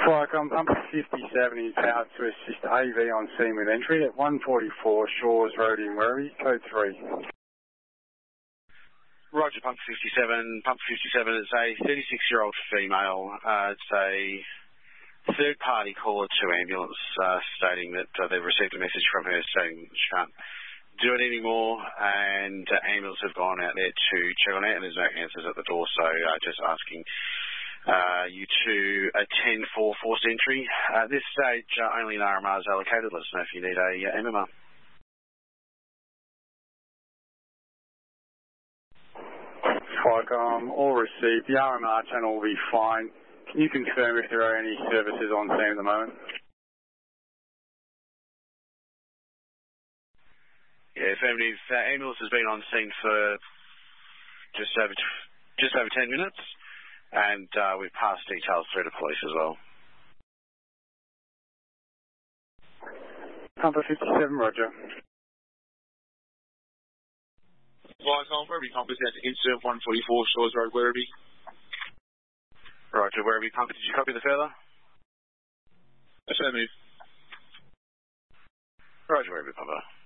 Flycom, pump 57 in power to assist AV on scene with entry at 144 Shores Road in Werribee, code 3. Roger, pump 57. Pump 57 is a 36-year-old female. It's a third-party caller to ambulance stating that they've received a message from her saying she can't do it anymore, and ambulance have gone out there to check on it, and there's no answers at the door, so just asking you to attend for forced entry. At this stage, only an RMR is allocated. Let us know if you need a MMR. Flycom, all received. The RMR channel will be fine. Can you confirm if there are any services on scene at the moment? Yeah, affirmative. Ambulance has been on scene for just over 10 minutes, and we've passed details through to police as well. Pumper 57, roger. Flycom, Werribee pump is out to insert 144 Shores Road, Werribee. Roger, Werribee pumper, did you copy the further? Affirmative. Roger, Werribee pumper.